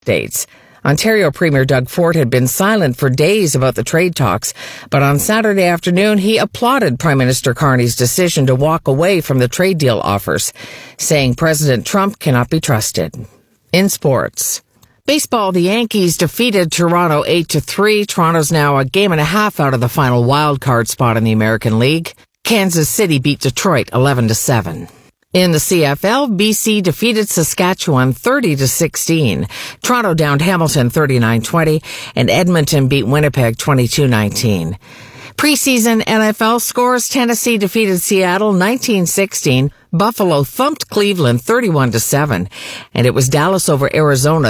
States. Ontario Premier Doug Ford had been silent for days about the trade talks, but on Saturday afternoon he applauded Prime Minister Carney's decision to walk away from the trade deal offers, saying President Trump cannot be trusted. In sports. Baseball, the Yankees defeated Toronto 8-3. Toronto's now a game and a half out of the final wild card spot in the American League. Kansas City beat Detroit 11-7. In the CFL, BC defeated Saskatchewan 30-16. Toronto downed Hamilton 39-20, and Edmonton beat Winnipeg 22-19. Preseason NFL scores: Tennessee defeated Seattle 19-16. Buffalo thumped Cleveland 31-7, and it was Dallas over Arizona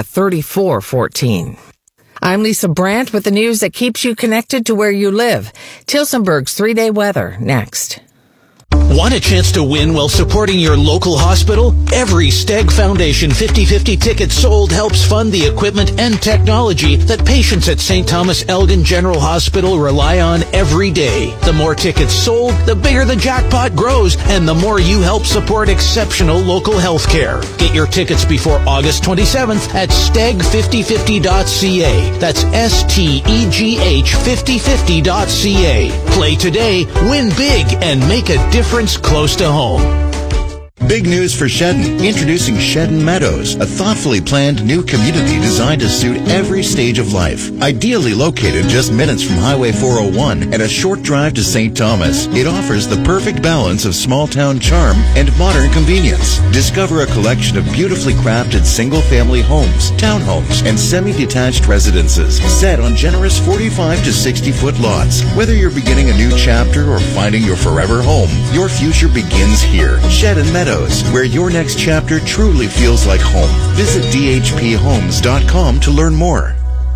34-14. I'm Lisa Brandt with the news that keeps you connected to where you live. Tilsonburg's 3-day weather next. Want a chance to win while supporting your local hospital? Every Steg Foundation 50/50 ticket sold helps fund the equipment and technology that patients at St. Thomas Elgin General Hospital rely on every day. The more tickets sold, the bigger the jackpot grows, and the more you help support exceptional local health care. Get your tickets before August 27th at steg5050.ca. That's STEGH 5050.ca. Play today, win big, and make a difference close to home. Big news for Shedden. Introducing Shedden Meadows, a thoughtfully planned new community designed to suit every stage of life. Ideally located just minutes from Highway 401 and a short drive to St. Thomas, it offers the perfect balance of small-town charm and modern convenience. Discover a collection of beautifully crafted single-family homes, townhomes, and semi-detached residences set on generous 45 to 60-foot lots. Whether you're beginning a new chapter or finding your forever home, your future begins here. Shedden Meadows, where your next chapter truly feels like home. Visit dhphomes.com to learn more.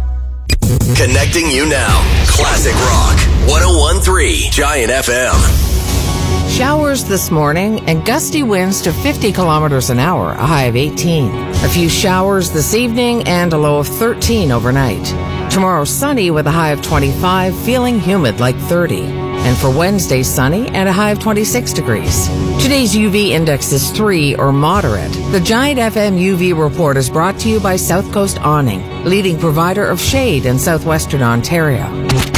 Connecting you now. Classic Rock 101.3 Giant FM. Showers this morning and gusty winds to 50 kilometers an hour, a high of 18. A few showers this evening and a low of 13 overnight. Tomorrow sunny with a high of 25, feeling humid like 30. And for Wednesday, sunny and a high of 26 degrees. Today's UV index is 3 or moderate. The Giant FM UV report is brought to you by South Coast Awning, leading provider of shade in southwestern Ontario.